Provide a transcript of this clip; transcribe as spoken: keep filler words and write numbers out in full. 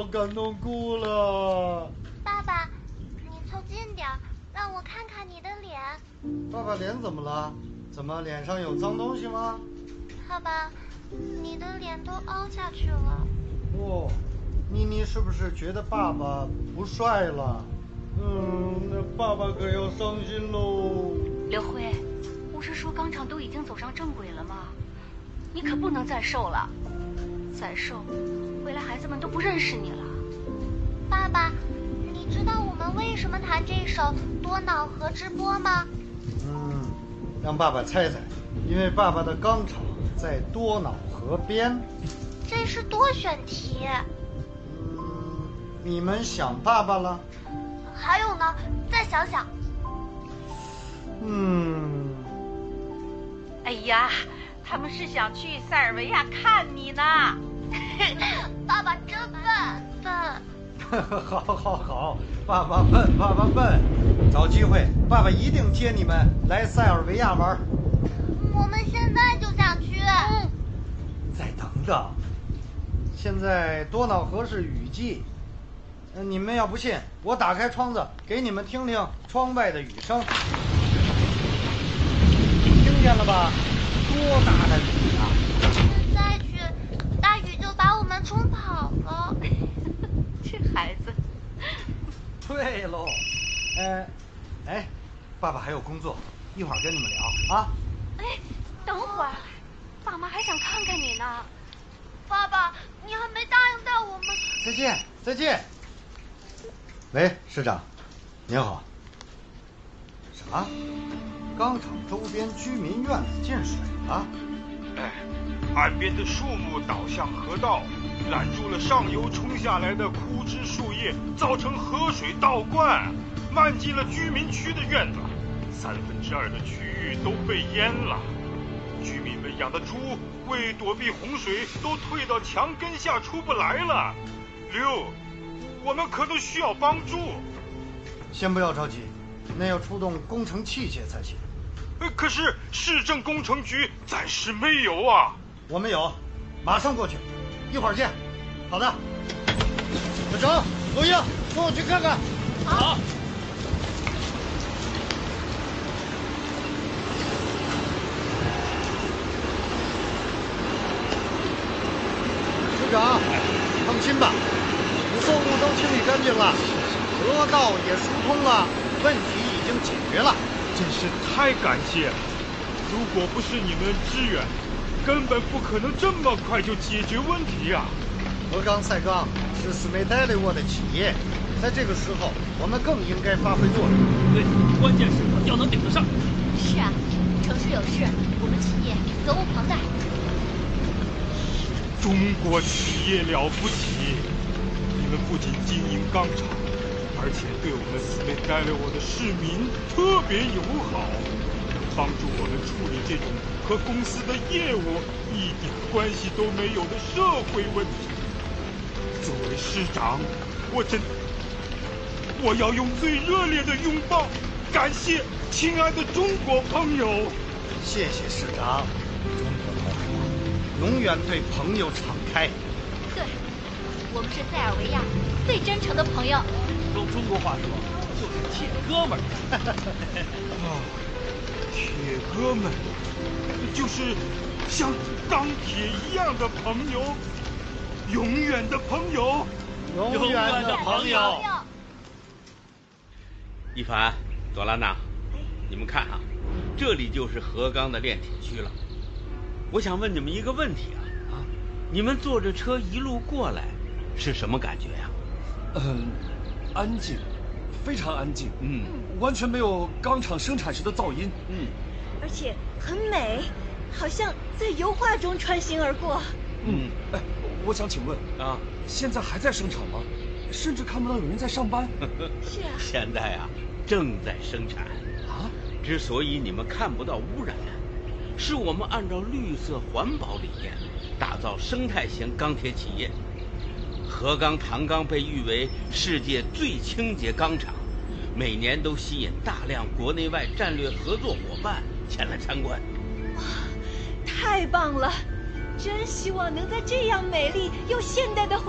感动哭了。 爸爸，你凑近点，让我看看你的脸。 爸爸脸怎么了？怎么脸上有脏东西吗？ 爸爸，你的脸都凹下去了。 哦，妮妮是不是觉得爸爸不帅了？嗯，那爸爸可要伤心喽。 刘辉，不是说钢厂都已经走上正轨了吗？你可不能再瘦了，再瘦，未来孩子们都不认识你了。 爸爸，你知道我们为什么弹这首《多瑙河之波》吗？ 嗯，让爸爸猜猜，因为爸爸的钢厂在多瑙河边。 这是多选题。 嗯，你们想爸爸了？ 还有呢，再想想。 嗯。 哎呀，他们是想去塞尔维亚看你呢。 爸爸真笨笨。 好好好，爸爸笨，爸爸笨，找机会，爸爸一定接你们来塞尔维亚玩。 我们现在就想去。嗯。 再等等，现在多瑙河是雨季。你们要不信，我打开窗子给你们听听窗外的雨声。听见了吧？多大的雨啊！ 再去，大雨就把我们冲跑了。 这孩子。 对喽，哎，哎，爸爸还有工作，一会儿跟你们聊啊。 哎，等会儿，爸妈还想看看你呢。 爸爸，你还没答应带我们。 再见，再见。喂，市长，您好。啥？钢厂周边居民院子进水了？ 哎，岸边的树木倒向河道，拦住了上游冲下来的枯枝树叶，造成河水倒灌，漫进了居民区的院子，三分之二的区域都被淹了。居民们养的猪为躲避洪水，都退到墙根下出不来了。六，我们可能需要帮助。 先不要着急，那要出动工程器械才行。 可是市政工程局暂时没有啊。 我们有，马上过去，一会儿见。好的，小程、罗英，跟我去看看。 好。 市长，放心吧，腐朽物都清理干净了，河道也疏通了，问题已经解决了。 真是太感谢了！如果不是你们支援，根本不可能这么快就解决问题啊！ 河钢赛钢是斯梅代利沃的企业，在这个时候，我们更应该发挥作用。 对，关键是要能顶得上。 是啊，城市有事，我们企业责无旁贷。 中国企业了不起，你们不仅经营钢厂，而且对我们斯梅代利沃的市民特别友好，能帮助我们处理这种和公司的业务一点关系都没有的社会问题。作为市长，我真我要用最热烈的拥抱感谢亲爱的中国朋友。 谢谢市长，中国朋友永远对朋友敞开。 对，我们是塞尔维亚最真诚的朋友。 用中国话说，就是铁哥们儿。 啊，铁哥们，就是像钢铁一样的朋友，永远的朋友， 永远的朋友。 一凡、朵拉娜，你们看啊，这里就是河钢的炼铁区了。我想问你们一个问题啊啊，你们坐着车一路过来，是什么感觉呀？ 嗯，安静，非常安静。 嗯， 完全没有钢厂生产时的噪音。 嗯， 而且很美，好像在油画中穿行而过。 嗯，哎，我想请问啊， 现在还在生产吗？甚至看不到有人在上班。 是啊， 现在啊正在生产啊。 之所以你们看不到污染，是我们按照绿色环保理念打造生态型钢铁企业。河钢唐钢被誉为世界最清洁钢厂，每年都吸引大量国内外战略合作伙伴前来参观。 哇，太棒了！真希望能在这样美丽又现代的